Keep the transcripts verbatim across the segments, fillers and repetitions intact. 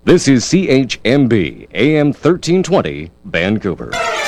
This is C H M B A M thirteen twenty Vancouver。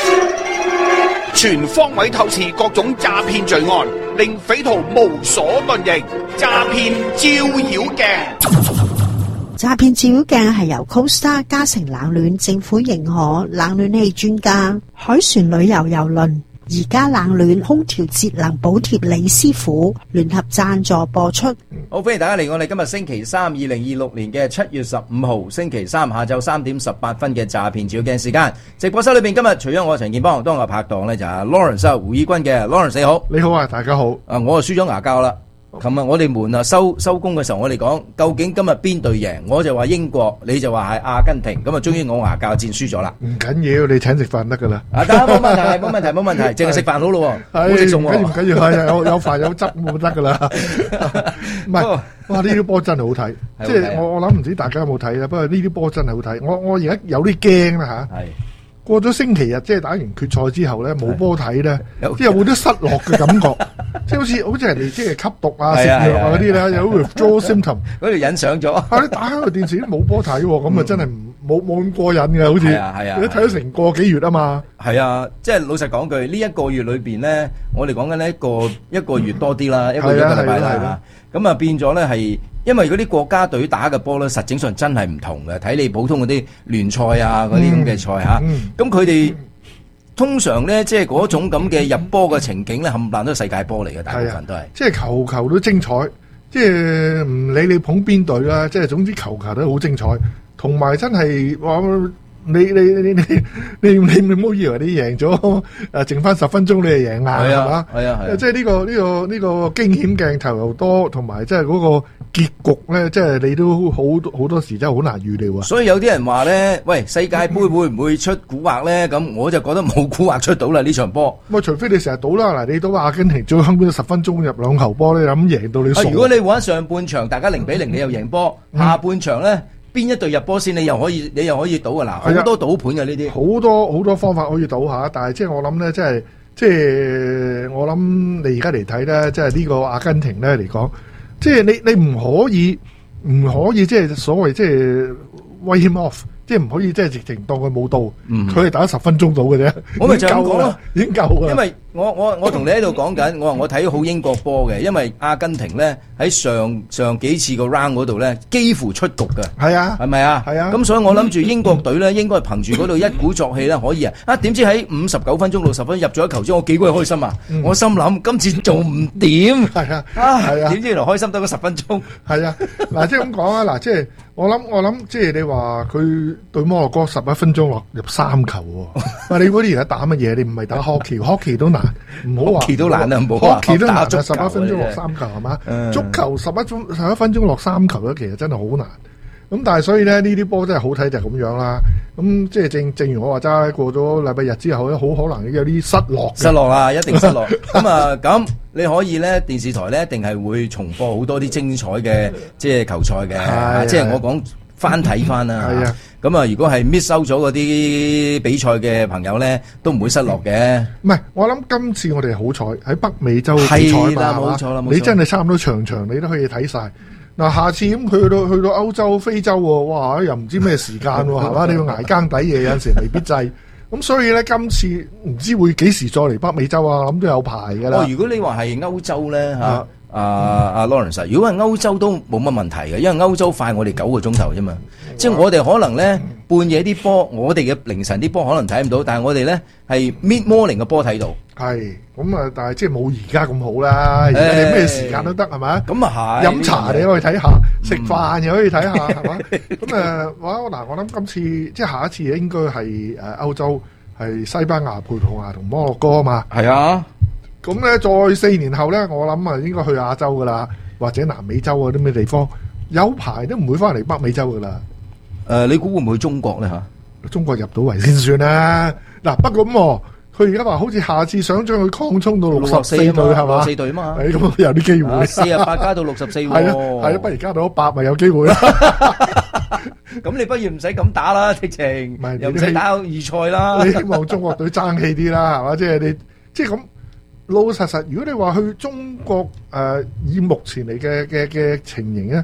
全方位透視各種詐騙罪案，令匪徒無所遁形。詐騙照妖鏡。 詐騙照妖鏡係由 Costa 嘉誠冷暖政府認可冷暖氣專家海船旅遊郵輪而家冷暖空調節能補貼李師傅聯合贊助播出。 好，歡迎大家嚟我哋今日星期三，二零二六年嘅七月十五號星期三下晝三點十八分嘅詐騙照妖鏡時間。直播室裏邊今日除咗我陳健邦，當我拍檔咧就係 Lawrence 胡以軍嘅 Lawrence， 你好。 你好啊，大家好。 啊，我啊輸咗牙膠啦。琴日我哋門啊收收工嘅時候，我哋講究竟今日邊隊贏，我就話英國，你就話係阿根廷，咁啊終於我牙膠戰輸咗啦。 唔緊要，你請食飯得噶啦。 啊得，冇問題，冇問題，冇問題，淨係食飯好咯，冇食餸喎。 唔緊要，係有有飯有汁冇得噶啦。唔係，哇！呢啲波真係好睇，即係我我諗唔知大家有冇睇啦。不過呢啲波真係好睇，我我而家有啲驚啦吓。係。過咗星期日，即係打完決賽之後咧，冇波睇咧，即係有冇啲失落嘅感覺，即係好似好似人哋即係吸毒啊、食藥啊嗰啲咧，有 withdrawal symptom， 嗰條癮上咗。 啊！你打開個電視都冇波睇，咁啊真係冇冇咁過癮嘅，好似。係啊係啊，你睇咗成個幾月啊嘛。 係啊，即係老實講句，呢一個月裏邊咧，我哋講緊呢一個一個月多啲啦，一個月一個禮拜啦。咁啊變咗咧係。因為嗰啲國家隊打嘅波咧，實際上真係唔同嘅。睇你普通嗰啲聯賽啊，嗰啲咁嘅賽嚇，咁佢哋通常咧，即係嗰種咁嘅入波嘅情景咧，冚唪唥都係世界波嚟嘅，大部分都係。即係球球都精彩，即係唔理你捧邊隊啦，即係總之球球都好精彩，同埋真係話。你你你你你你你唔好以為你贏咗，誒剩翻十分鐘你係贏硬係嘛？係啊係。即係呢個呢個呢個驚險鏡頭又多，同埋即係嗰個結局咧，即係你都好好多時真係好難預料啊。 所以有啲人話咧，喂，世界盃會唔會出蠱惑咧？咁我就覺得冇蠱惑出到啦呢場波。 咁除非你成日賭啦，嗱，你賭阿根廷最後邊十分鐘入兩球波咧，咁贏到你傻。 如果你玩上半場大家零比零，你又贏波，下半場咧。邊一隊入波先？你又可以，你又可以賭啊！嗱，好多賭盤嘅呢啲， 好多好多方法可以賭下。但係即係我諗咧，即係即係我諗你而家嚟睇咧，即係呢個阿根廷咧嚟講，即係你你唔可以唔可以即係所謂即係 write him off。即係唔可以，即係直情當佢冇到，佢係打十分鐘到嘅啫。 我咪就咁講咯， 已經夠啦。 因為我我我同你喺度講緊，我話我睇好英國波嘅，因為阿根廷咧喺上上幾次個 round 嗰度咧，幾乎出局嘅。係啊，係咪啊？係啊。咁所以我諗住英國隊咧，應該係憑住嗰度一鼓作氣咧，可以啊。啊，點知喺五十九分鐘六十分入咗一球之後，我幾鬼開心啊！我心諗今次做唔掂。係啊，啊係啊。點知原來開心得嗰十分鐘。係啊， 嗱，即係咁講啊，嗱，即係。我諗我諗，即係你話佢對摩洛哥十一分鐘落入三球喎。啊，你估你而家打乜嘢？你唔係打 hockey，hockey 都難，唔好話 hockey 都難啊，唔好話 hockey 都難啊，十一分鐘落三球係嘛？足球十一鐘十一分鐘落三球咧，其實真係好難。咁但係所以咧，呢啲波真係好睇就係咁樣啦。咁即係正正如我話齋，過咗禮拜日之後咧，好可能有啲失落。 失落啊，一定失落。咁啊，咁你可以咧，電視台咧一定係會重播好多啲精彩嘅即係球賽嘅。即係我講翻睇翻啦。係啊。咁啊，如果係 miss 收咗嗰啲比賽嘅朋友咧，都唔會失落嘅。 唔係，我諗今次我哋好彩喺北美洲比賽嘛， 冇錯啦，冇錯。 你真係差唔多場場你都可以睇晒。嗱，下次咁佢去到去到歐洲、非洲喎，哇！又唔知咩時間喎，係嘛？你要捱更抵夜，有陣時未必制。咁所以咧，今次唔知會幾時再嚟北美洲啊？諗都有排㗎啦。 哦，如果你話係歐洲咧嚇。啊啊 Lawrence， 如果係歐洲都冇乜問題嘅，因為歐洲快我哋九個鐘頭啫嘛，即係我哋可能咧半夜啲波，我哋嘅凌晨啲波可能睇唔到，但係我哋咧係 mid morning 嘅波睇到。係，咁啊，但係即係冇而家咁好啦，而家你咩時間都得係咪？咁啊係，飲茶你可以睇下，食飯又可以睇下係嘛？咁誒，哇嗱，我諗今次即係下一次應該係誒歐洲係西班牙、葡萄牙同摩洛哥啊嘛。係啊。咁咧，再四年後咧，我諗啊，應該去亞洲噶啦，或者南美洲啊啲咩地方，有排都唔會翻嚟北美洲噶啦。誒、呃，你估會唔會去中國咧嚇？中國入到圍先算啦。嗱，不過咁，佢而家話好似下次想將佢擴充到六十四隊係嘛？六十四隊啊嘛。誒，咁有啲機會。四十八加到六十四喎。係咯，係咯，不如加到一百咪有機會啦。咁你不如唔使咁打啦，直情，又唔使打預賽啦。你希望中國隊爭氣啲啦，係嘛？即係你，即係咁。老老實實，如果你話去中國誒、呃，以目前嚟嘅嘅嘅情形咧，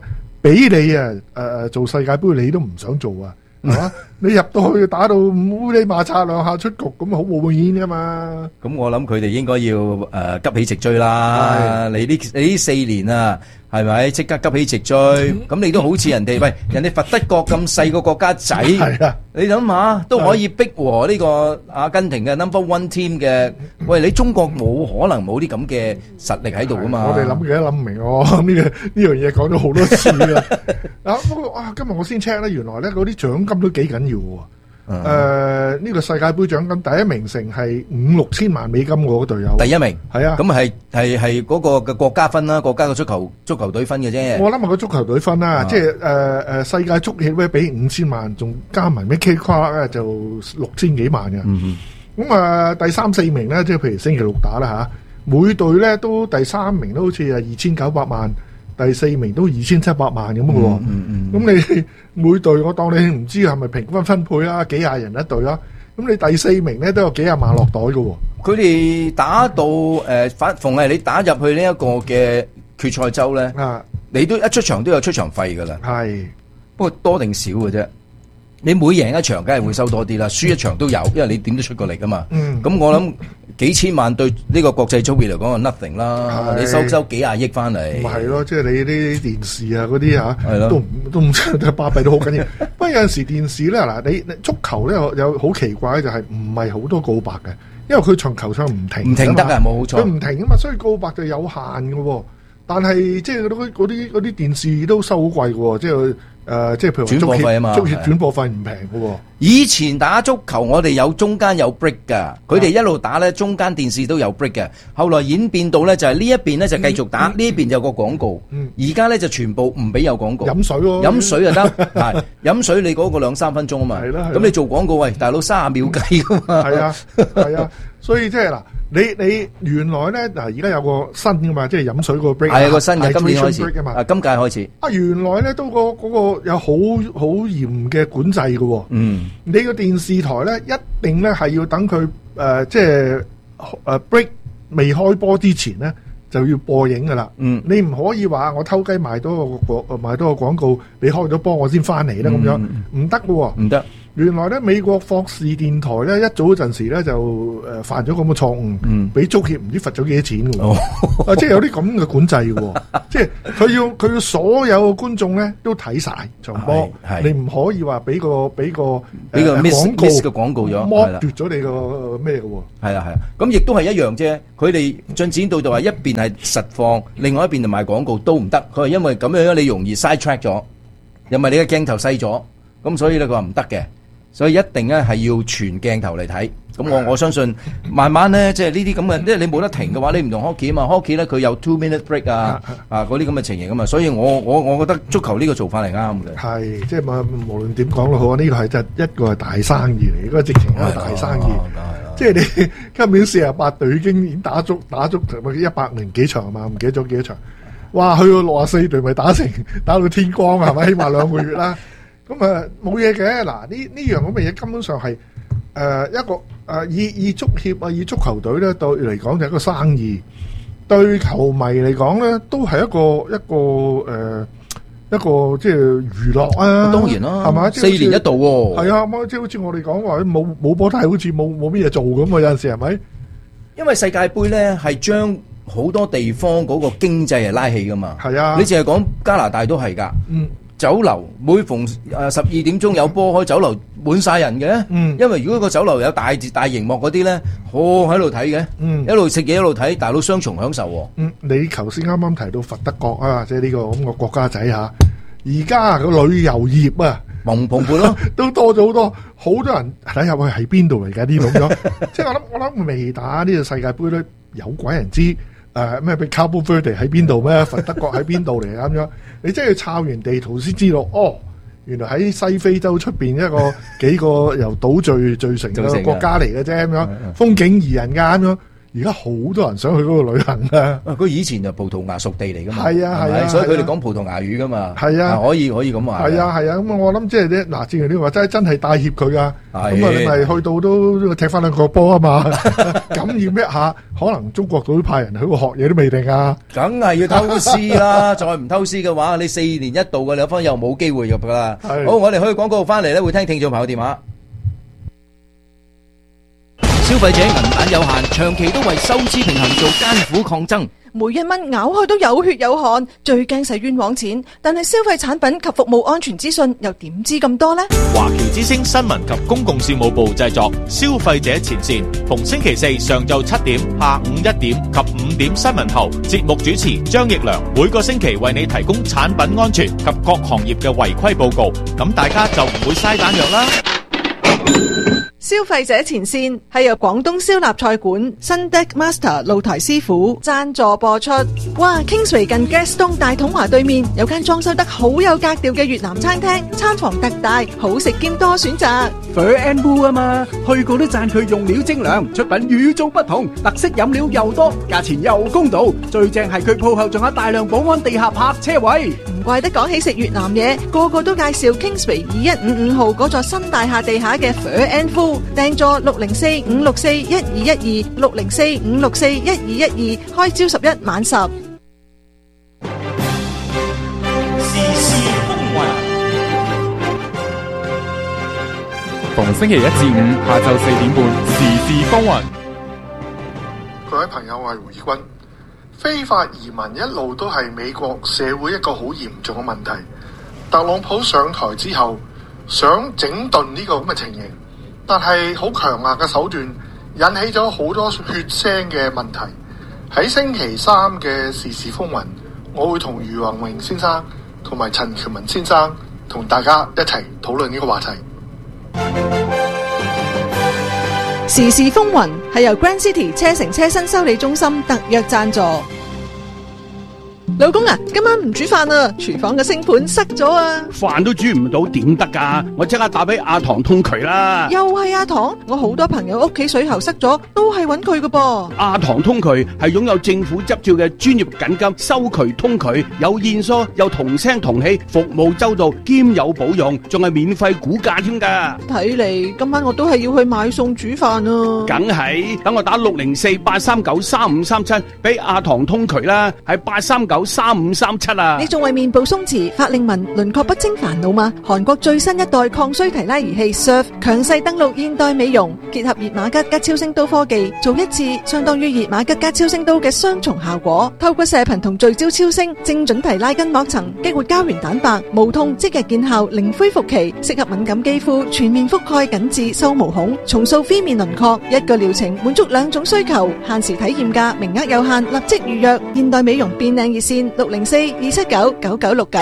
俾你啊誒做世界盃，你都唔想做啊，係嘛？你入到去打到烏哩馬擦兩下出局，咁好冇面噶嘛？ 咁我諗佢哋應該要誒、呃、急起直追啦！你呢你呢四年啊，係咪即刻急起直追？咁你都好似人哋，喂，人哋佛得角咁細個國家仔， 係啊， 你諗下都可以逼和呢個阿根廷嘅 number one team 嘅。喂，你中國冇可能冇啲咁嘅實力喺度噶嘛？ 我哋諗嘅都諗唔明喎，呢個呢樣嘢講咗好多次啦。啊，不過啊，今日我先 check 咧，原來咧嗰啲獎金都幾緊要喎。誒，呢個世界盃獎金第一名成係五六千萬美金喎，個隊友第一名係啊， 咁係係係嗰個嘅國家分啦，國家嘅足球足球隊分嘅啫。 我諗係個足球隊分啦，即係誒誒世界足協咧俾五千萬，仲加埋咩 K 卡咧就六千幾萬嘅。咁啊第三四名咧，即係譬如星期六打啦吓，每隊咧都第三名都好似係二千九百萬。第四名都二千七百萬咁嘅喎，咁、嗯嗯、你每隊我當你唔知係咪平均分配啦，幾廿人一隊啦，咁你第四名咧都有幾廿萬落袋嘅喎。佢哋打到誒，反、呃、逢係你打入去呢一個嘅決賽周咧，啊，你都一出場都有出場費㗎啦。係，不過多定少嘅啫。你每贏一場，梗係會收多啲啦。輸一場都有，因為你點都出過嚟噶嘛。咁、嗯、我諗幾千萬對呢個國際足協嚟講係 nothing 啦。你收收幾廿億翻嚟，咪係咯？即係你啲電視啊嗰啲嚇，都都唔都巴閉都好緊要。不過有陣時電視咧嗱，你足球咧有有好奇怪就係唔係好多告白嘅，因為佢場球場唔停，唔停得啊，冇錯，佢唔停啊嘛，所以告白就有限嘅喎。但係即係嗰啲啲啲電視都收好貴嘅喎，即係。誒、呃，即係譬如轉播費啊嘛，足協轉播費唔平嘅喎。以前打足球，我哋有中間有 break 噶，佢哋一路打咧，中間電視都有 break 嘅。後來演變到咧，就係呢一邊咧就繼續打，呢、嗯、一邊有個廣告。而家咧就全部唔俾有廣告。飲水咯，飲水就得，係飲水你嗰個兩三分鐘啊嘛。係啦，咁你做廣告，喂，大佬三十秒計噶嘛。係啊，係啊，所以即係嗱。你你原來咧嗱，而家有個新嘅嘛，即係飲水個 break 係個新嘅，今年開始啊，今屆開始啊，原來咧都個嗰個有好好嚴嘅管制嘅喎。嗯，你個電視台咧一定咧係要等佢誒即係誒 break 未開波之前咧就要播映㗎啦。嗯，你唔可以話我偷雞賣多個廣賣多個廣告，你開咗波我先翻嚟啦咁樣，唔得嘅喎，唔得。原來咧，美國霍士電台咧一早嗰陣時咧就誒犯咗咁嘅錯誤，俾足協唔知罰咗幾多錢嘅喎，啊，即係有啲咁嘅管制嘅喎，即係佢要佢要所有嘅觀眾咧都睇晒場波，你唔可以話俾個俾個俾個 miss miss 嘅廣告咗，剝奪咗你個咩嘅喎？係啊係啊，咁亦都係一樣啫。佢哋進展到就話一邊係實況，另外一邊就賣廣告都唔得。佢係因為咁樣你容易 side track 咗，又咪你嘅鏡頭細咗，咁所以咧佢話唔得嘅。所以一定咧係要全鏡頭嚟睇，咁我我相信慢慢咧，即係呢啲咁嘅，即係你冇得停嘅話，你唔同 hockey 啊嘛 ，hockey 咧佢有 two minute break 啊啊嗰啲咁嘅情形啊嘛，所以我我我覺得足球呢個做法係啱嘅。係，即係無無論點講都好，呢個係真一個係大生意嚟，嗰個直情係大生意。即係你今年四十八隊已經已經打足打足一百零幾場啊嘛，唔記得咗幾多場。哇，去到六十四隊咪打成打到天光係咪？起碼兩個月啦。咁啊冇嘢嘅，嗱呢呢樣咁嘅嘢根本上係誒、呃、一個誒、呃、以以足協啊以足球隊咧對嚟講就係一個生意，對球迷嚟講咧都係一個一個誒、呃、一個即係娛樂啊，當然啦，係嘛？四年一度喎，係啊，咁即係好似我哋講話冇冇波睇，好似冇冇咩嘢做咁啊！有陣時係咪？因為世界盃咧係將好多地方嗰個經濟係拉起噶嘛，係啊，你淨係講加拿大都係㗎，嗯。酒樓每逢誒十二點鐘有波開，酒樓滿晒人嘅。嗯，因為如果個酒樓有大大熒幕嗰啲咧，好喺度睇嘅。嗯，一路食嘢一路睇，大佬雙重享受喎。嗯，你頭先啱啱提到佛得角啊，即係呢個咁個國家仔嚇，而家個旅遊業啊，蓬蓬勃咯，都多咗好多，好多人睇入去係邊度嚟㗎？呢種咗，即係我諗我諗未打呢個世界盃咧，有鬼人知。誒咩？俾 Cabo Verde 喺邊度咩？佛得角喺邊度嚟咁樣？你真係要抄完地圖先知道，哦，原來喺西非洲出邊一個幾個由島聚聚成嘅國家嚟嘅啫咁樣，風景宜人㗎咁樣。 而家好多人想去嗰度旅行啊！ 佢以前就葡萄牙屬地嚟噶嘛， 係啊係啊， 所以佢哋講葡萄牙語噶嘛， 係啊， 可以可以咁話， 係啊係啊，咁我諗即係咧，嗱，正如你話齋真係帶挈佢啊，咁啊你咪去到都踢翻兩個波啊嘛，感染一下，可能中國隊派人去度學嘢都未定啊！ 梗係要偷師啦，再唔偷師嘅話，你四年一度嘅兩方又冇機會入噶啦。好，我哋去廣告翻嚟咧，會聽聽眾朋友電話。消費者銀彈有限，長期都為收支平衡做艱苦抗爭。 每一蚊咬開都有血有汗，最驚使冤枉錢。但係消費產品及服務安全資訊又點知咁多呢？ 華僑之聲新聞及公共事務部製作，消費者前線，逢星期四上晝七點、下午一點及五點新聞後，節目主持張奕良每個星期為你提供產品安全及各行業嘅違規報告，咁大家就唔會嘥彈藥啦。 消費者前線係由廣東燒臘菜館新 Deck Master 露台師傅贊助播出。哇 Kingsway 近 Gaston 大統華對面有間裝修得好有格調嘅越南餐廳，餐房特大，好食兼多選擇。 Fur and Wool 啊嘛，去過都讚佢用料精良，出品與眾不同，特色飲料又多，價錢又公道，最正係佢鋪後仲有大量保安地下泊車位。 唔怪得講起食越南嘢，個個都介紹 Kingsway 二一五五號嗰座新大廈地下嘅 Fur and Wool。訂座六零四五六四一二一二六零四五六四一二一二，開朝十一晚十。 時事風雲， 逢星期一至五下晝四點半，時事風雲。 各位朋友，我係胡義君。非法移民一路都係美國社會一個好嚴重嘅問題。特朗普上台之後，想整頓呢個咁嘅情形。但係好強硬嘅手段引起咗好多血腥嘅問題。喺星期三嘅時事風雲，我會同余宏榮先生同埋陳權文先生同大家一齊討論呢個話題。 時事風雲係由 Grand City 車城車新修理中心特約贊助。老公啊，今晚唔煮飯啊，廚房嘅星盤塞咗啊！ 飯都煮唔到點得噶？我即刻打俾阿唐通渠啦！ 又係阿唐，我好多朋友屋企水喉塞咗，都係揾佢噶噃。 阿唐通渠係擁有政府執照嘅專業緊急收渠通渠，有現疏，有同聲同氣，服務周到，兼有保用，仲係免費估價添噶。 睇嚟今晚我都係要去買餸煮飯啊！ 梗係，等我打六零四八三九三五三七俾阿唐通渠啦，係八三九三五三七啊！ 你仲為面部鬆弛、法令紋、輪廓不清煩惱嗎？韓國最新一代抗衰提拉儀器 Surf 強勢登陸現代美容，結合熱瑪吉加超聲刀科技，做一次相當於熱瑪吉加超聲刀嘅雙重效果。透過射頻同聚焦超聲，精準提拉筋膜層，激活膠原蛋白，無痛即日見效，零恢復期，適合敏感肌膚，全面覆蓋緊致收毛孔，重塑 V 面輪廓。一個療程滿足兩種需求，限時體驗價，名額有限，立即預約。現代美容變靚熱線六零四二七九九九六九。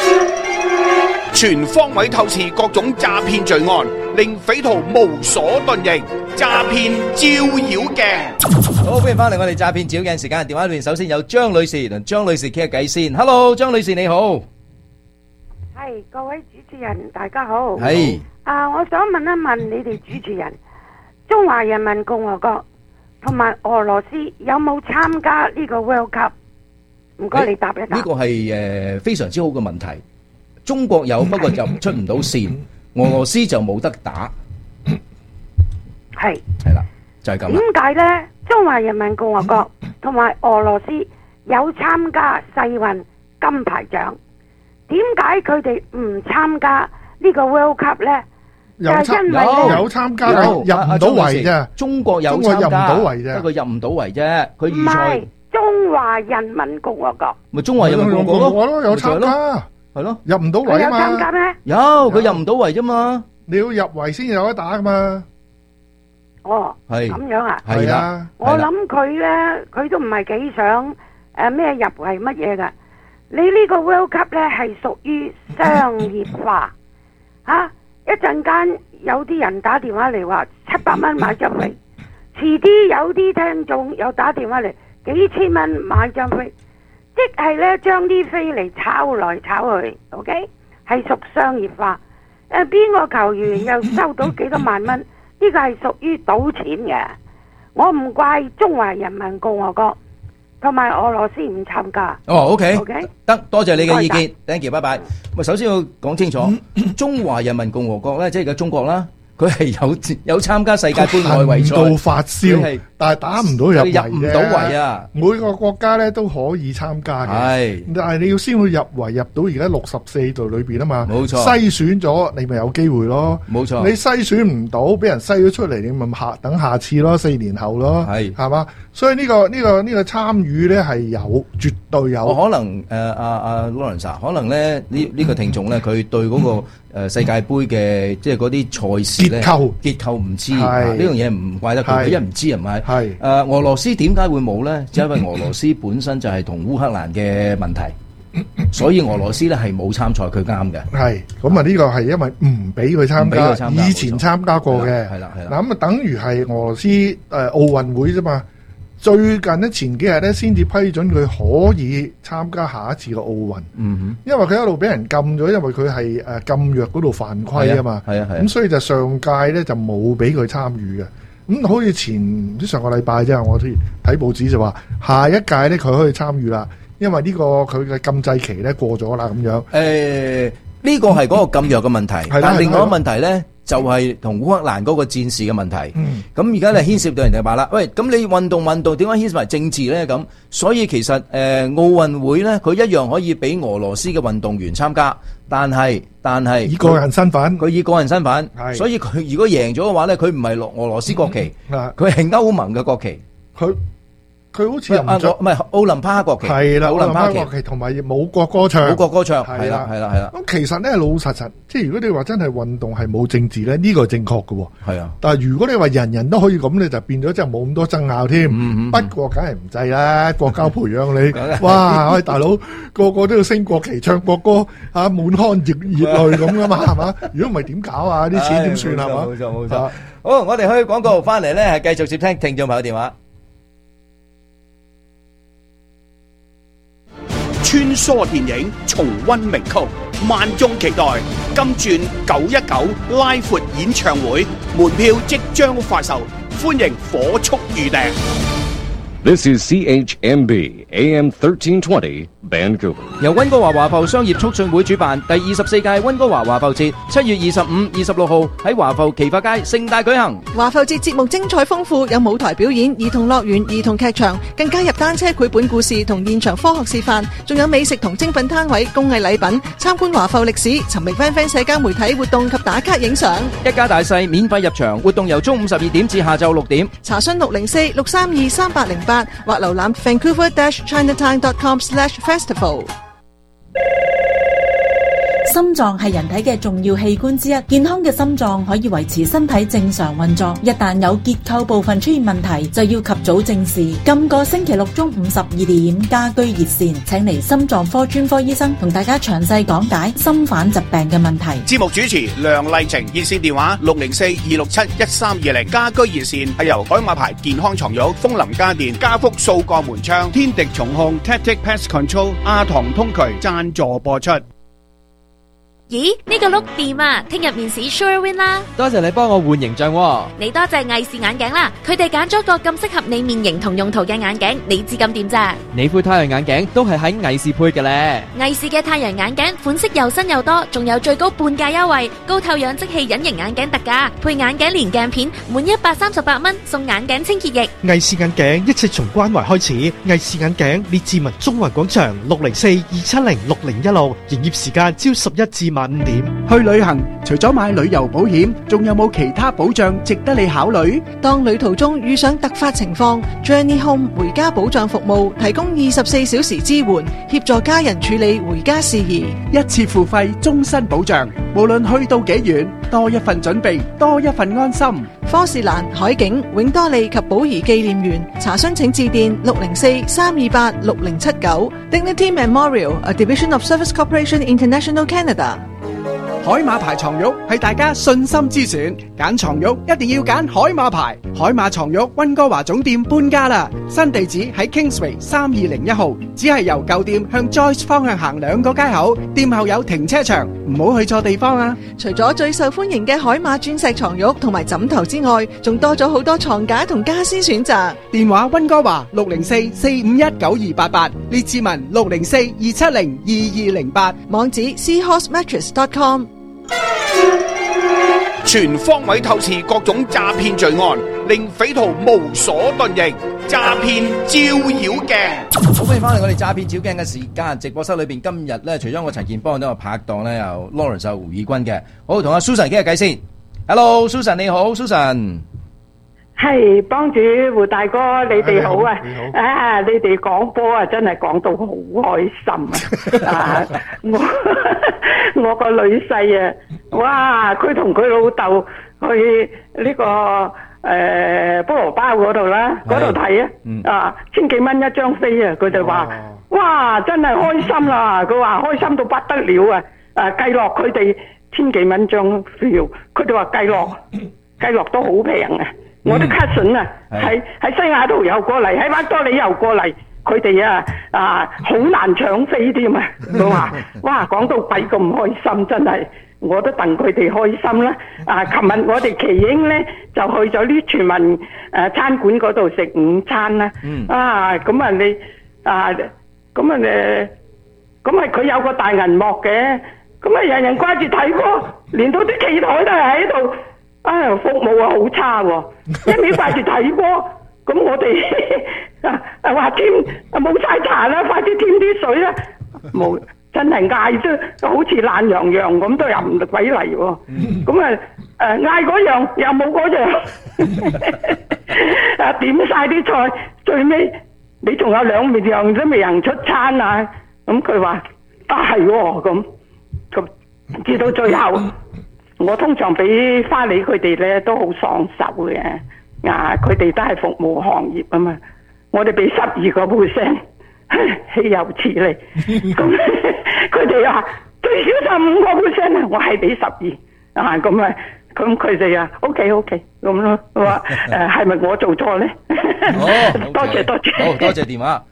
全方位透視各種詐騙罪案，令匪徒無所遁形。詐騙照妖鏡。 好，歡迎翻嚟我哋詐騙照妖鏡時間。電話裏面首先有張女士，同張女士傾下偈先。Hello， 張女士你好。 係，各位主持人大家好。 係。 啊，我想問一問你哋主持人，中華人民共和國同埋俄羅斯有冇參加呢個 World Cup？唔該，你答一答。 呢個係誒非常之好嘅問題。中國有，不過就出唔到線；俄羅斯就冇得打。 係係啦，就係咁啦。 點解呢？中華人民共和國同埋俄羅斯有參加世運金牌獎，點解佢哋唔參加呢個 World Cup 呢？ 有參有有參加，入唔到圍啫。 中國有參加，不過入唔到圍啫。佢預賽。 中華人民共和國咪中華人民共和國咯， 有參加， 係咯， 入唔到圍啊嘛。 有參加咩？ 有，佢入唔到圍啫嘛。 你要入圍先有得打噶嘛。 哦， 係咁樣啊。 係啦， 我諗佢咧，佢都唔係幾想誒咩入圍乜嘢噶。你呢個 World Cup 咧係屬於商業化吓，一陣間有啲人打電話嚟話七百蚊買張飛，遲啲有啲聽眾有打電話嚟。幾千蚊買張飛，即係咧將啲飛嚟炒來炒去 ，OK， 係屬商業化。誒，邊個球員又收到幾多萬蚊？呢個係屬於賭錢嘅。 我唔怪中華人民共和國同埋俄羅斯唔參加。 哦 ，OK， OK， 得，多謝你嘅意見 ，thank you， 拜拜。咁首先要講清楚，中華人民共和國咧，即係而家中國啦。佢係有有參加世界盃外圍賽， 到發燒，但係打唔到入圍， 入唔到圍啊！ 每個國家咧都可以參加嘅， 係， 但係你要先去入圍，入到而家六十四隊裏邊啊嘛， 冇錯。 篩選咗你咪有機會咯， 冇錯。 你篩選唔到，俾人篩咗出嚟，你咪下等下次咯，四年後咯，係係嘛？所以呢個呢個呢個參與咧係有，絕對有。 我可能誒阿阿 Lawrence 可能咧呢呢個聽眾咧，佢對嗰個。誒世界盃嘅即係嗰啲賽事咧結構結構唔知，呢樣嘢唔怪得佢，佢一唔知係咪？係誒、呃、俄羅斯點解會冇咧？就因為俄羅斯本身就係同烏克蘭嘅問題，所以俄羅斯咧係冇參賽，佢啱嘅。係咁啊！呢個係因為唔俾佢參加，參加以前參加過嘅。係啦係啦。嗱咁啊，等於係俄羅斯誒、呃、奧運會啫嘛。最近咧前幾日咧先至批准佢可以參加下一次嘅奧運，嗯哼，因為佢一路俾人禁咗，因為佢係誒禁藥嗰度犯規啊嘛，係啊係啊，咁所以就上屆咧就冇俾佢參與嘅，咁好似前唔知上個禮拜啫，我睇睇報紙就話下一屆咧佢可以參與啦，因為呢個佢嘅禁制期咧過咗啦咁樣。誒，呢個係嗰個禁藥嘅問題，但另外一個問題咧。就係同烏克蘭嗰個戰事嘅問題，咁而家你牽涉到人哋話啦，喂，咁你運動運動點解牽涉埋政治咧？咁所以其實誒、呃、奧運會咧，佢一樣可以俾俄羅斯嘅運動員參加，但係但係以個人身份， 佢以個人身份，所以佢如果贏咗嘅話咧，佢唔係落俄羅斯國旗，佢係歐盟嘅國旗，佢。佢好似又唔着，唔係奧林匹克國旗，係啦，奧林匹克國旗同埋冇國歌唱，冇國歌唱，係啦，係啦，係啦。咁其實咧老實實，即係如果你話真係運動係冇政治咧，呢個係正確嘅，係啊。但係如果你話人人都可以咁咧，就變咗即係冇咁多爭拗添。不過梗係唔制啦，國家培養你，哇！喂，大佬個個都要升國旗、唱國歌，嚇滿腔熱熱淚咁噶嘛，係嘛？如果唔係點搞啊？啲錢點算係嘛？冇錯冇錯。好，我哋去廣告翻嚟咧，係繼續接聽聽眾朋友電話。 穿梭電影，重溫名曲，萬眾期待金鑽九一九拉闊演唱會，門票即將發售，歡迎火速預訂。 This is C H M B A M thirteen twenty Vancouver。 由溫哥華華埠商業促進會主辦第二十四屆溫哥華華埠節，七月二十五、二十六號喺華埠奇發街盛大舉行。 華埠節節目精彩豐富，有舞台表演、兒童樂園、兒童劇場，更加入單車繪本故事同現場科學示範，仲有美食同精品攤位、工藝禮品，參觀華埠歷史，尋覓 friend friend 社交媒體活動及打卡影相。 一家大細免費入場，活動由中午十二點至下晝六點。 查詢六零四六三二三八零八或瀏覽 vancouver dash chinatown dot com slash festival。 心臟係人體嘅重要器官之一，健康嘅心臟可以維持身體正常運作。一旦有結構部分出現問題，就要及早正視。今個星期六中午十二點，家居熱線請嚟心臟科專科醫生同大家詳細講解心瓣疾病嘅問題。 節目主持梁麗晴，熱線電話六零四二六七一三二零。家居熱線係由海馬牌健康床褥、風林家電、家福數個門窗、天敵重控、Tactic Pest Control、阿唐通渠贊助播出。 咦，呢個碌掂啊！聽日面試 Sure Win 啦！ 多謝你幫我換形象喎。 你多謝藝視眼鏡啦，佢哋揀咗個咁適合你面型同用途嘅眼鏡，你知咁掂咋？ 你副太陽眼鏡都係喺藝視配嘅咧。 藝視嘅太陽眼鏡款式又新又多，仲有最高半價優惠，高透氧即棄隱形眼鏡特價，配眼鏡連鏡片，滿一百三十八蚊送眼鏡清潔液。 藝視眼鏡一切從關懷開始，藝視眼鏡列治文中環廣場六零四二七零六零一六，營業時間朝十一至晚五點。 去旅行除咗買旅遊保險，仲有冇其他保障值得你考慮？ 當旅途中遇上突發情況， Journey Home 回家保障服務提供二十四小時支援，協助家人處理回家事宜， 一次付費，終身保障。無論去到幾遠，多一份準備，多一份安心。 科士蘭、海景、永多利及寶儀紀念園，查詢請致電六零四三二八六零七九。Dignity Memorial, a division of Service Corporation International Canada。 海馬牌床褥係大家信心之選，揀床褥一定要揀海馬牌。海馬床褥溫哥華總店搬家啦，新地址喺 Kingsway 三二零一號，只係由舊店向 Joyce 方向行兩個街口，店後有停車場，唔好去錯地方啊！ 除咗最受歡迎嘅海馬鑽石床褥同埋枕頭之外，仲多咗好多床架同家私選擇。 電話溫哥華六零四四五一九二八八，列志文六零四二七零二二零八， 網址 seahorse mattress dot com。 全方位透視各種詐騙罪案，令匪徒無所遁形。詐騙照妖鏡， 好歡迎翻嚟我哋詐騙照鏡嘅時間。直播室裏邊今日咧，除咗我陳健邦，都有拍檔咧，有 Lawrence 有胡以軍嘅。好，同阿 Susan 傾下偈先。Hello Susan 你好 ，Susan。 係幫主胡大哥，你哋好啊！啊，你哋講波啊，真係講到好開心啊！啊，我我個女婿啊，哇，佢同佢老豆去呢個誒菠蘿包嗰度啦，嗰度睇啊，啊，千幾蚊一張飛啊，佢就話，哇，真係開心啦！佢話開心到不得了啊！誒，計落佢哋千幾蚊張票，佢哋話計落計落都好平啊！我啲 cousin 啊，喺喺西雅圖又過嚟，喺灣多利又過嚟，佢哋啊啊好難搶飛添啊！佢話哇，講到鬼咁開心，真係我都戥佢哋開心啦！啊，琴日我哋奇英咧就去咗呢全民誒餐館嗰度食午餐啦。啊，咁啊你啊咁啊誒，咁啊佢有個大銀幕嘅，咁啊人人掛住睇波，連到啲企台都係喺度。啊，服務啊好差喎，一味掛住睇波，咁我哋啊啊話添冇晒茶啦，快啲添啲水啦，冇真係嗌都好似懶洋洋咁，都又唔鬼嚟喎，咁啊誒嗌嗰樣又冇嗰樣，啊點晒啲菜，最尾你仲有兩味樣都未人出餐啊，咁佢話啊係喎，咁咁至到最後。我通常俾花梨佢哋咧都好爽手嘅，啊佢哋都係服務行業啊嘛，我哋俾十二個 percent， 豈有此理！咁佢哋話最少十五個 percent 啊，我係俾十二啊，咁啊咁佢哋啊 OK OK 咁咯，話誒係咪我做錯咧？多謝多謝， 好多謝電話。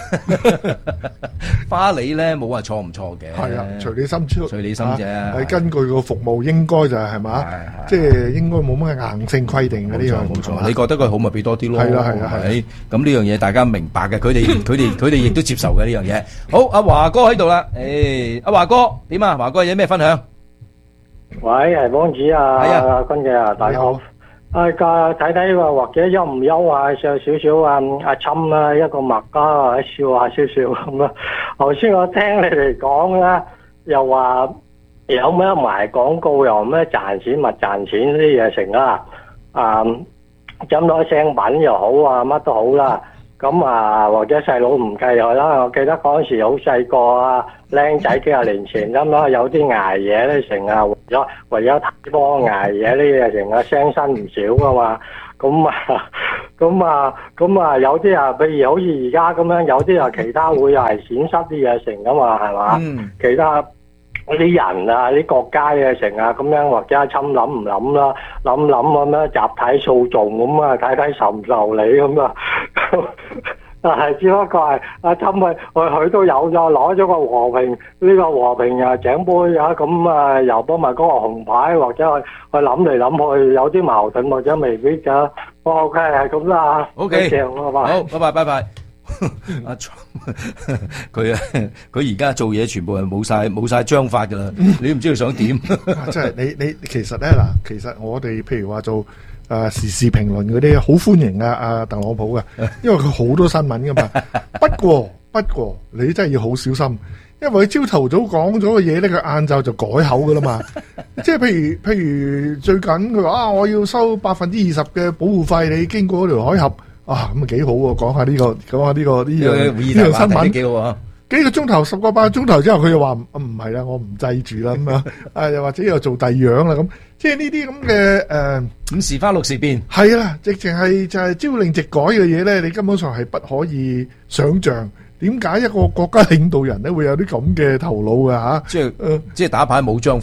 花梨咧冇話錯唔錯嘅， 係啊，隨你心出， 隨你心啫。 係根據個服務應該就係係嘛，即係應該冇乜硬性規定嘅呢樣。 冇錯，你覺得佢好咪俾多啲咯。 係啦係啦係。 咁呢樣嘢大家明白嘅，佢哋佢哋佢哋亦都接受嘅呢樣嘢。好，阿華哥喺度啦。誒，阿華哥點啊？華哥有咩分享？ 喂，係幫主啊，係啊，君嘅啊，大家好。啊，個睇睇話或者憂唔憂啊，有少少啊阿侵啊一個麥家啊笑下少少咁啊。頭先我聽你哋講啦，又話有咩賣廣告，又咩賺錢咪賺錢呢啲嘢成啦。啊，飲多聲品又好啊，乜都好啦。咁啊，或者細佬唔計佢啦。我記得嗰陣時好細個啊，僆仔幾廿年前咁啦，有啲捱夜咧成啊，為咗為咗睇波捱夜呢嘢成啊，聲身唔少噶嘛。咁啊，咁啊，咁啊，有啲啊，譬如好似而家咁樣，有啲啊其他會又係閃失啲嘢成噶嘛，係嘛？嗯、其他嗰啲人啊，啲國家嘅成啊，咁樣或者侵諗唔諗啦，諗諗咁樣集體訴訟咁啊，睇睇受唔受理咁啊。但係只不過係阿侵佢佢佢都有咗攞咗個和平呢、呢個和平啊獎杯啊，咁啊又幫埋嗰個紅牌，或者去去諗嚟諗去有啲矛盾或者未必㗎。O K 係咁啦。O K 好， 拜拜拜拜。阿佢啊，佢而家做嘢全部係冇晒冇晒章法噶啦，你都唔知佢想點。 即係你你其實咧嗱，其實我哋譬如話做誒、呃、時事評論嗰啲，好歡迎啊阿特朗普嘅，因為佢好多新聞噶嘛。不過不過你真係要好小心，因為佢朝頭早講咗嘅嘢咧，佢晏晝就改口噶啦嘛。即係譬如譬如最近佢話啊，我要收百分之二十嘅保護費，你經過嗰條海峽。啊，咁啊幾好喎！講下呢個，講下呢個呢樣呢樣新聞幾好啊！幾個鐘頭，十個八個鐘頭之後，佢又話唔係啦，我唔制住啦咁樣，啊又或者又做第二樣啦咁，即係呢啲咁嘅誒， 五時花六時變， 係啦，直情係就係朝令夕改嘅嘢咧，你根本上係不可以想像點解一個國家領導人咧會有啲咁嘅頭腦嘅嚇？ 即係即係打牌冇章法。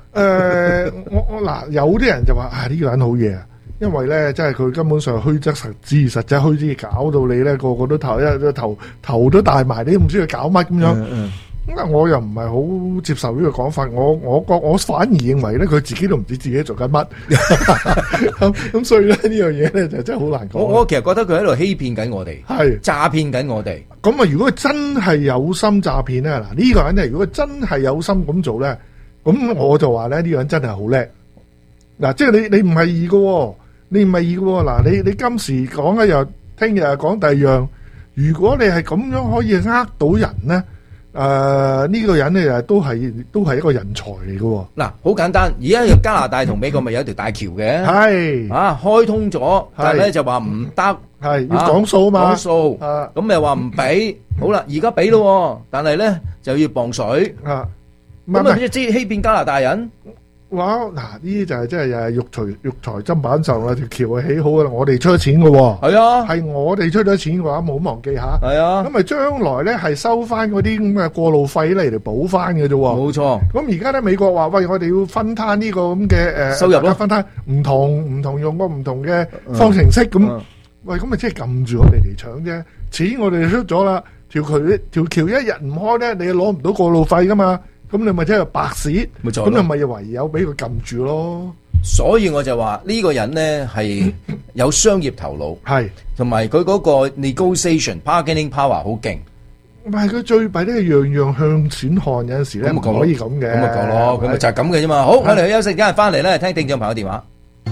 誒，我我嗱，有啲人就話啊，呢個人好嘢啊，因為咧，即係佢根本上虛則實之，實際虛之，搞到你咧個個都頭一頭頭都大埋，你都唔知佢搞乜咁樣。咁啊，我又唔係好接受呢個講法，我我覺我反而認為咧，佢自己都唔知自己做緊乜。咁咁所以咧呢樣嘢咧就真係好難講。 我我其實覺得佢喺度欺騙緊我哋，係詐騙緊我哋。 咁啊，如果佢真係有心詐騙咧，嗱呢個人咧，如果真係有心咁做咧。咁我就話咧，呢、這個人真係好叻。嗱，即係你你唔係易嘅，你唔係易嘅。嗱，你你今時講一樣，聽日講第二樣。如果你係咁樣可以呃到人咧，誒、呃、呢、這個人咧都係都係一個人才嚟嘅。 嗱，好簡單，而家加拿大同美國咪有一條大橋嘅， 係啊開通咗，但係咧就話唔得， 係要講數嘛， 講數，咁又話唔俾。好啦，而家俾咯，但係咧就要磅水。 啊咁啊！知欺騙加拿大人， 哇！嗱，呢啲就係真係又係肉財肉財砧板上啦，條橋係起好啦，我哋出咗錢嘅喎。係啊，係我哋出咗錢嘅話，冇忘記下。係啊，咁咪將來咧係收翻嗰啲咁嘅過路費嚟嚟補翻嘅啫。 冇錯。咁而家咧美國話喂，我哋要分攤呢個咁嘅誒收入咯， 分攤唔同唔同用個唔同嘅方程式咁。嗯、喂，咁咪即係撳住我哋嚟搶啫。錢我哋出咗啦，條橋條橋一日唔開咧，你攞唔到過路費噶嘛。咁你咪真係白蝕，咁你咪唯有俾佢撳住咯。 所以我就話呢、這個人咧係有商業頭腦，係同埋佢嗰個 negotiation bargaining power 好勁。 唔係佢最弊咧，樣樣向錢看，有陣時咧唔可以咁嘅。 咁咪講咯，咁咪就係咁嘅啫嘛。好，我哋去休息，今日翻嚟咧聽聽眾朋友電話。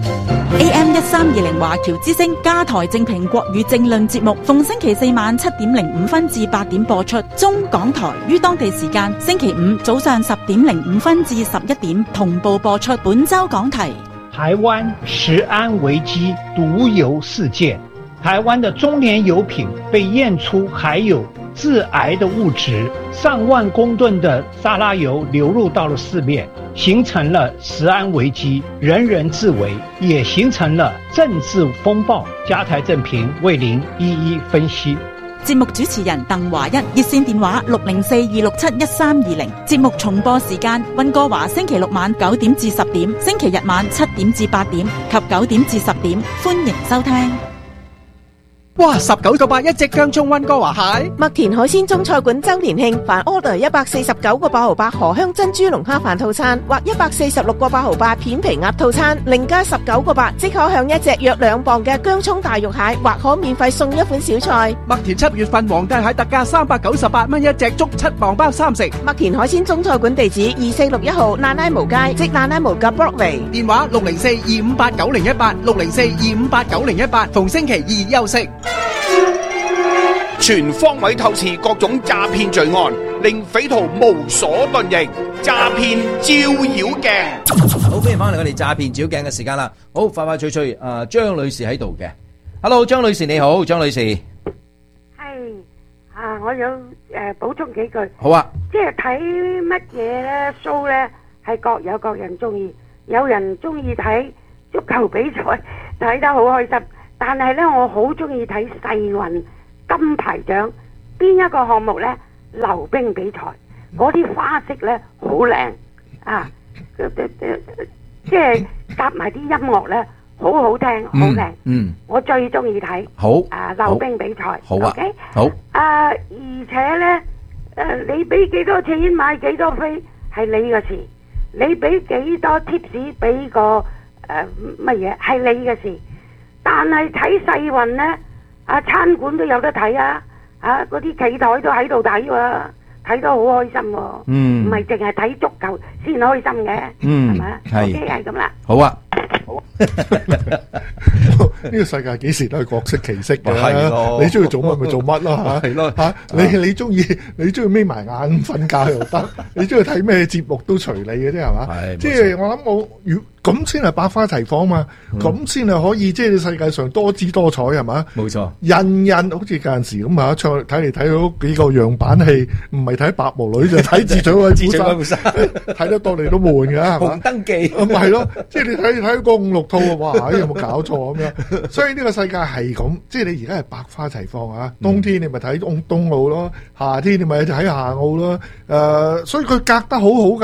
A M 一三二零華僑之聲加台正評國語政論節目，逢星期四晚七點零五分至八點播出。中港台於當地時間星期五早上十點零五分至十一點同步播出。本周講題： 台灣食安危機毒油事件。台灣的中年油品被驗出含有致癌的物質，上萬公噸的沙拉油流入到了市面，形成了食安危機，人人自危，也形成了政治風暴。加台正評為您一一分析。 節目主持人鄧華一，熱線電話六零四二六七一三二零。節目重播時間：溫哥華星期六晚九點至十點，星期日晚七點至八點及九點至十點。歡迎收聽。 哇！十九個八一隻薑蔥溫哥華蟹， 麥田海鮮中菜館周年慶，凡 order 一百四十九個八毫八荷香珍珠龍蝦飯套餐，或一百四十六個八毫八片皮鴨套餐，另加十九個八，即可享一隻約兩磅嘅薑蔥大肉蟹，或可免費送一款小菜。 麥田七月份皇帝蟹特價三百九十八蚊一隻，足七磅包三食。 麥田海鮮中菜館地址二四六一號蘭拉毛街，即蘭拉毛嘅 Broadway。 電話六零四二五八九零一八，六零四二五八九零一八，逢星期二休息。 全方位透視各種詐騙罪案，令匪徒無所遁形。詐騙照妖鏡， 好，歡迎翻嚟我哋詐騙照妖鏡嘅時間啦。好，快快脆脆，啊張女士喺度嘅 ，Hello 張女士你好，張女士， 係啊，我有誒補充幾句。 好啊， 即係睇乜嘢咧 show 咧，係各有各人中意，有人中意睇足球比賽，睇得好開心。但係咧，我好中意睇世運金牌獎，邊一個項目咧？溜冰比賽，嗰啲花式咧好靚啊！即係夾埋啲音樂咧，好好聽，好靚。嗯，我最中意睇。 好啊，溜冰比賽。 好啊。 Okay? 好。 啊，而且咧，誒，你俾幾多錢買幾多飛係你嘅事，你俾幾多 tips 俾個誒乜嘢係你嘅事。但係睇世運咧，啊餐館都有得睇啊，啊嗰啲企台都喺度睇喎，睇得好開心喎。嗯，唔係淨係睇足球先開心嘅。嗯，係咪？係。OK，係咁啦。 好啊。 好。呢個世界幾時都係各色其色嘅。係咯。你中意做乜咪做乜咯嚇。係咯。嚇你你中意你中意眯埋眼瞓覺又得，你中意睇咩節目都隨你嘅啫係嘛？係。即係我諗我如。咁先係百花齊放嘛，咁先係可以即係世界上多姿多彩係嘛？冇錯，人人好似有陣時咁啊，出睇嚟睇到幾個樣板戲，唔係睇白毛女就睇智取威虎山，睇得多你都悶㗎係嘛？紅燈記咁咪係咯，即係你睇睇個五六套啊，哇！有冇搞錯咁樣？所以呢個世界係咁，即係你而家係百花齊放啊！冬天你咪睇冬冬奧咯，夏天你咪睇夏奧咯，誒，所以佢隔得好好㗎。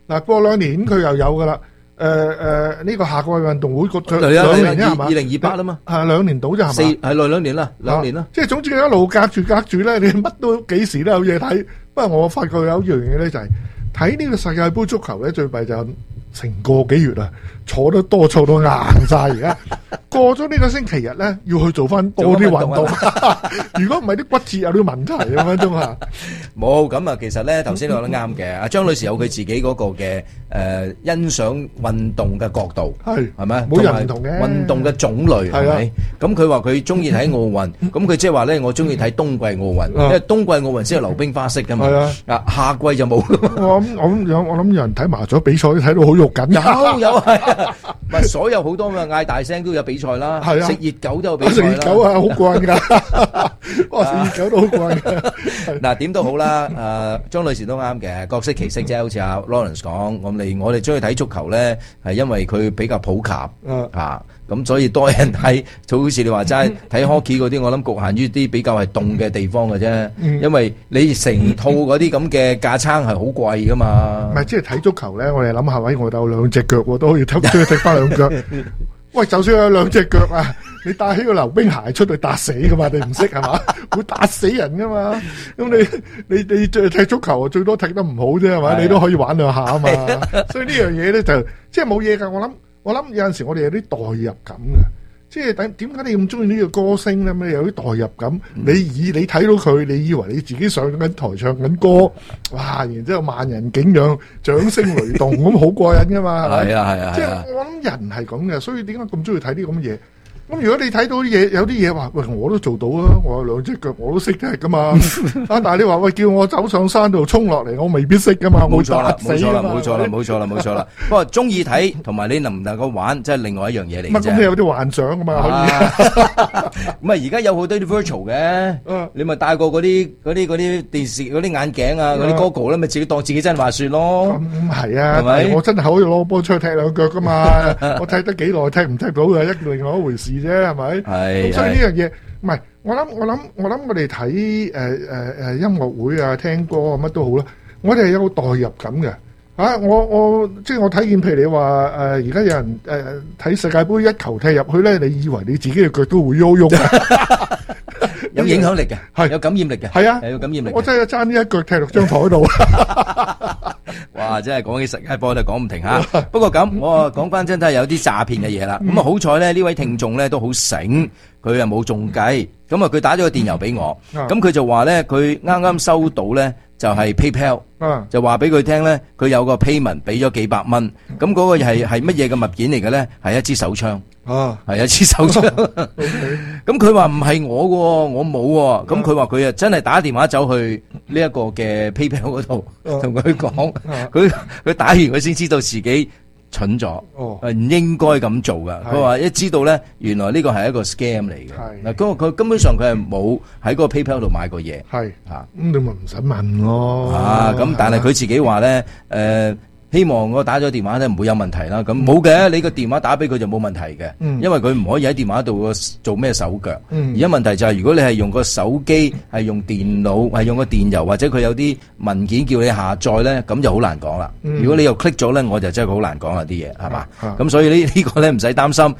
嗱，過兩年佢又有噶啦。誒誒，呢個夏季運動會個兩年啫係嘛？二零二八啦嘛， 係兩年到啫係嘛？ 四係來兩年啦，兩年啦。 即係總之一路隔住隔住咧，你乜都幾時都有嘢睇。不過我發覺有一樣嘢咧，就係睇呢個世界盃足球咧，最弊就成個幾月啦，坐得多坐到硬晒而家。過咗呢個星期日咧，要去做翻多啲運動。如果唔係啲骨折有啲問題咁樣啫嘛。 冇咁啊，其實咧頭先你講得啱嘅。阿張女士有佢自己嗰個嘅誒欣賞運動嘅角度，係係咪？ 每人唔同嘅運動嘅種類係咪？咁佢話佢中意睇奧運，咁佢即係話咧，我中意睇冬季奧運，因為冬季奧運先係溜冰花式噶嘛。啊，夏季就冇。 我諗我諗有我諗有人睇麻雀比賽都睇到好肉緊。 有有係，唔係所有好多嘅嗌大聲都有比賽啦。係啊，食熱狗都有比賽啦。 食熱狗啊，好慣㗎。哇，食熱狗都好慣㗎。 嗱，點都好啦。誒，張女士都啱嘅，各色其色啫。好似阿 Lawrence 講，我哋我哋中意睇足球咧，係因為佢比較普及啊，咁所以多人睇。就好似你話齋睇 hockey 嗰啲，我諗局限於啲比較係凍嘅地方嘅啫。因為你成套嗰啲咁嘅架撐係好貴㗎嘛。 唔係，即係睇足球咧，我哋諗下，喂，我有兩隻腳喎，都可以踢出去踢翻兩腳。喂，就算有兩隻腳啊，你帶起個溜冰鞋出去打死噶嘛？你唔識係嘛？會打死人噶嘛？咁你你你踢足球最多踢得唔好啫係嘛？你都可以玩兩下啊嘛。所以呢樣嘢咧就即係冇嘢噶。我諗我諗有陣時我哋有啲代入感嘅。即係點點解你咁中意呢個歌星咧？咩有啲代入感？嗯、你以你睇到佢，你以為你自己上緊台唱緊歌，哇！然之後萬人景仰、掌聲雷動，咁好過癮噶嘛？ 係啊係啊！ 即係我諗人係咁嘅，所以點解咁中意睇啲咁嘅嘢？咁如果你睇到啲嘢，有啲嘢話，喂，我都做到啊！我有兩隻腳，我都識踢噶嘛。啊，但係你話喂，叫我走上山度衝落嚟，我未必識噶嘛。 冇錯啦，冇錯啦，冇錯啦，冇錯啦，冇錯啦。不過中意睇同埋你能唔能夠玩，即係另外一樣嘢嚟嘅啫。 咁你有啲幻想噶嘛？可以。 唔係而家有好多啲 virtual 嘅，你咪戴過嗰啲嗰啲嗰啲電視嗰啲眼鏡啊，嗰啲 goggle 咧，咪自己當自己真係滑雪咯。 咁係啊， 係咪？ 我真係可以攞波出去踢兩腳噶嘛。我踢得幾耐，踢唔踢到係一另外一回事。啫係咪？ 係咁， 所以呢樣嘢唔係我諗，我諗，我諗，我哋睇誒誒誒音樂會啊，聽歌啊，乜都好啦。我哋係有代入感嘅嚇。我我即係我睇見，譬如你話誒，而家有人誒睇世界盃一球踢入去咧，你以為你自己嘅腳都會喐喐嘅， 有影響力嘅，係有感染力嘅， 係啊， 有感染力。 我真係爭呢一腳踢落張台度。 哇！真係講起世界波就講唔停嚇。不過咁，我啊講翻真係有啲詐騙嘅嘢啦。咁啊好彩咧，呢位聽眾咧都好醒，佢又冇中計。咁啊佢打咗個電郵俾我，咁佢就話咧佢啱啱收到咧就係 PayPal，就話俾佢聽咧佢有個 payment 俾咗幾百蚊。咁嗰個係係乜嘢嘅物件嚟嘅咧？係一支手槍。哦，係一支手槍。咁佢話唔係我嘅，我冇喎。咁佢話佢啊真係打電話走去呢一個嘅 PayPal 嗰度，同佢講，佢佢打完佢先知道自己蠢咗，係唔應該咁做噶。佢話一知道咧，原來呢個係一個 scam 嚟嘅。嗱，嗰個佢根本上佢係冇喺嗰個 PayPal 度買過嘢。係嚇，咁你咪唔使問咯。啊，咁但係佢自己話咧，誒。希望我打咗電話咧唔會有問題啦，咁冇嘅，你個電話打俾佢就冇問題嘅，嗯、因為佢唔可以喺電話度做咩手腳。嗯、而家問題就係、是、如果你係用個手機，係用電腦，係用個電郵或者佢有啲文件叫你下載咧，咁就好難講啦。嗯、如果你又 click 咗咧，我就真係好難講啦啲嘢，係嘛？咁、嗯、所以呢呢個咧唔使擔心。